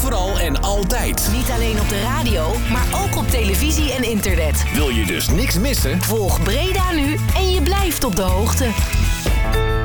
overal en altijd. Niet alleen op de radio, maar ook op televisie en internet. Wil je dus niks missen? Volg Breda nu en je blijft op de hoogte.